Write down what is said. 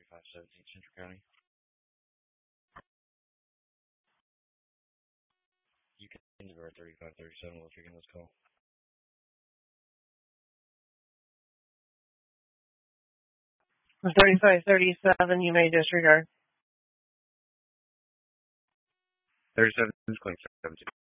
3517 Central County. You can divert 3537 while taking this call. 3537, you may disregard. 37 is claim 17.